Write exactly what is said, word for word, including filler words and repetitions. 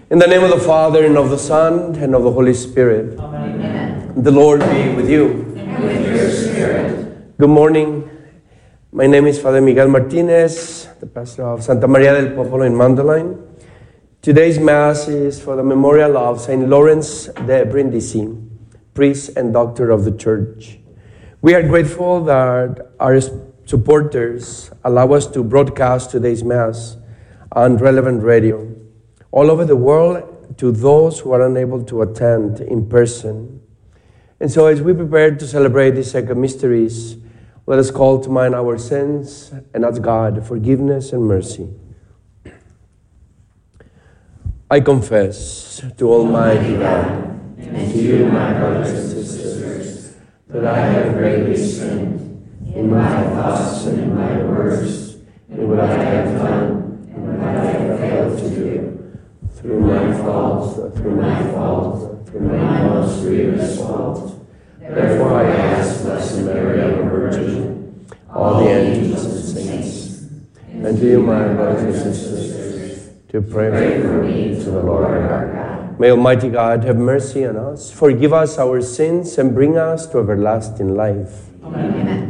In the name of the Father, and of the Son, and of the Holy Spirit. Amen. The Lord be with you. And with your spirit. Good morning. My name is Father Miguel Martinez, the pastor of Santa Maria del Popolo in Mandaline. Today's Mass is for the memorial of Saint Lawrence de Brindisi, priest and doctor of the Church. We are grateful that our supporters allow us to broadcast today's Mass on Relevant Radio all over the world to those who are unable to attend in person. And so as we prepare to celebrate these sacred mysteries, let us call to mind our sins and ask God forgiveness and mercy. I confess to Almighty God And to you, my brothers and sisters, that I have greatly sinned in my thoughts and in my words, in what I have done and what I have failed to do. through my fault, Through my fault, through my most grievous fault. Therefore I ask, Blessed Mary, ever Virgin, all the angels and saints, and to you, my brothers and sisters, to pray pray for me to the Lord our God. May Almighty God have mercy on us, forgive us our sins, and bring us to everlasting life. Amen.